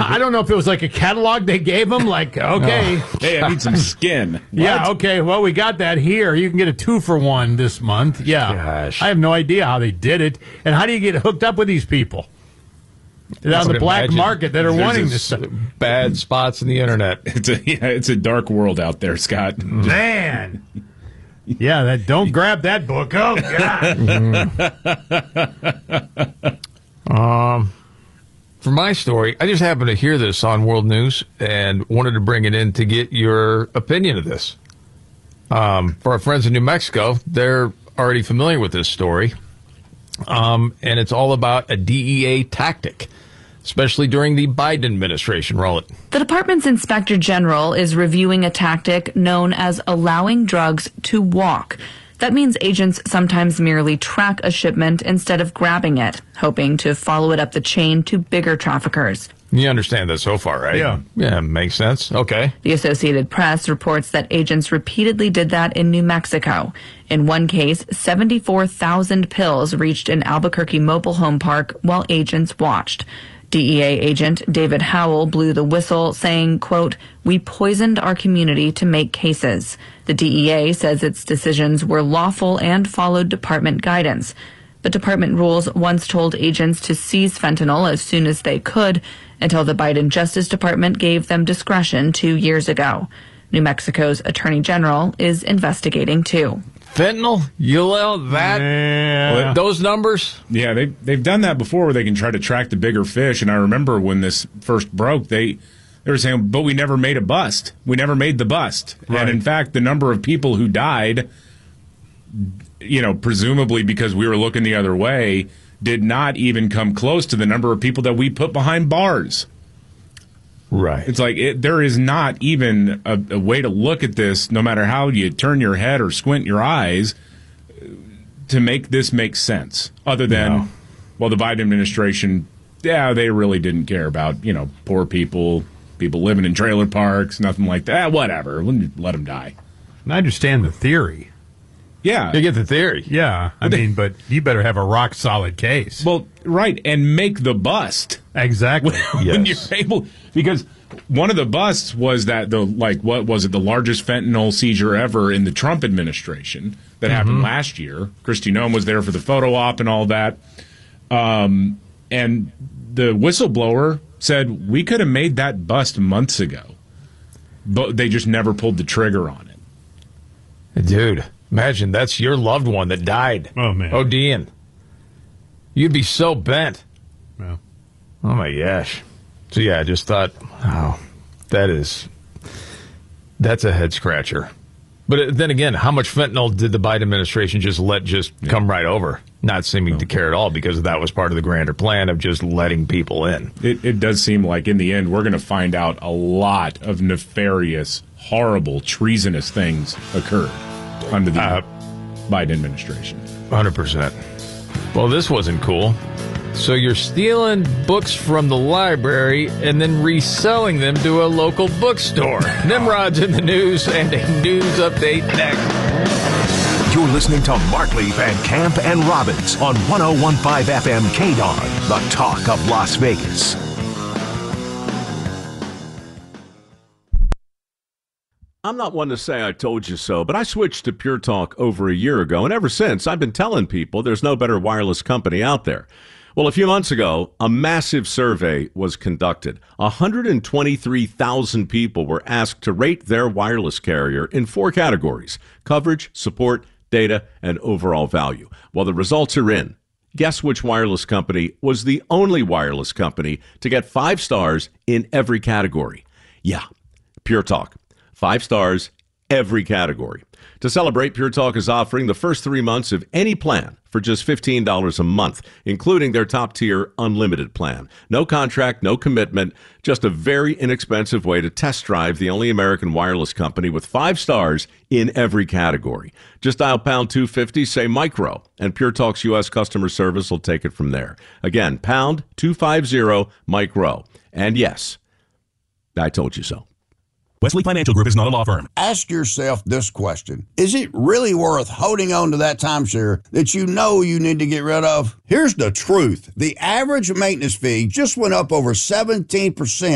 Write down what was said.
I don't know if it was like a catalog they gave him, like, okay. Hey, I need some skin. Yeah, okay, well, we got that here. You can get a 2-for-1 this month. Yeah. Gosh. I have no idea how they did it. And how do you get hooked up with these people? On the black market that are wanting this stuff. Bad spots in the internet. It's a dark world out there, Scott. Man. Yeah, don't grab that book. Oh, God. For my story, I just happened to hear this on World News and wanted to bring it in to get your opinion of this. For our friends in New Mexico, they're already familiar with this story. And it's all about a DEA tactic, especially during the Biden administration. Roll it. The department's inspector general is reviewing a tactic known as allowing drugs to walk. That means agents sometimes merely track a shipment instead of grabbing it, hoping to follow it up the chain to bigger traffickers. You understand that so far, right? Yeah. Yeah, makes sense. Okay. The Associated Press reports that agents repeatedly did that in New Mexico. In one case, 74,000 pills reached an Albuquerque mobile home park while agents watched. DEA agent David Howell blew the whistle, saying, quote, "We poisoned our community to make cases." The DEA says its decisions were lawful and followed department guidance. But department rules once told agents to seize fentanyl as soon as they could, until the Biden Justice Department gave them discretion 2 years ago. New Mexico's Attorney General is investigating, too. Fentanyl? You allow that? Yeah. Those numbers? Yeah, they've done that before where they can try to track the bigger fish. And I remember when this first broke, they were saying, but we never made a bust. We never made the bust. Right. And in fact, the number of people who died, presumably because we were looking the other way, did not even come close to the number of people that we put behind bars. Right. It's like there is not even a way to look at this, no matter how you turn your head or squint your eyes, to make this make sense. Other than, well, the Biden administration, they really didn't care about, poor people living in trailer parks, nothing like that. Whatever. Let them die. I understand the theory. Yeah. You get the theory. Yeah. But you better have a rock-solid case. Well, right, and make the bust. Exactly. When you're able, because one of the busts was that the largest fentanyl seizure ever in the Trump administration that happened last year. Kristi Noem was there for the photo op and all that. And the whistleblower said we could have made that bust months ago, but they just never pulled the trigger on it. Dude, imagine that's your loved one that died. Oh, man. ODing. You'd be so bent. Yeah. Oh, my gosh. So, yeah, I just thought, that's a head-scratcher. But then again, how much fentanyl did the Biden administration just let come right over, not seeming to care at all, because that was part of the grander plan of just letting people in? It does seem like, in the end, we're going to find out a lot of nefarious, horrible, treasonous things occurred under the Biden administration. 100%. Well, this wasn't cool. So you're stealing books from the library and then reselling them to a local bookstore. Nimrod's in the news and a news update next. You're listening to Martleaf and Camp and Robbins on 101.5 FM KDON, the talk of Las Vegas. I'm not one to say I told you so, but I switched to Pure Talk over a year ago, and ever since, I've been telling people there's no better wireless company out there. Well, a few months ago, a massive survey was conducted. 123,000 people were asked to rate their wireless carrier in 4 categories: coverage, support, data, and overall value. Well, the results are in. Guess which wireless company was the only wireless company to get 5 stars in every category? Yeah, Pure Talk. 5 stars, every category. To celebrate, Pure Talk is offering the first 3 months of any plan for just $15 a month, including their top-tier unlimited plan. No contract, no commitment, just a very inexpensive way to test drive the only American wireless company with 5 stars in every category. Just dial pound 250, say micro, and Pure Talk's U.S. customer service will take it from there. Again, pound 250 micro. And yes, I told you so. Wesley Financial Group is not a law firm. Ask yourself this question. Is it really worth holding on to that timeshare that you know you need to get rid of? Here's the truth. The average maintenance fee just went up over 17%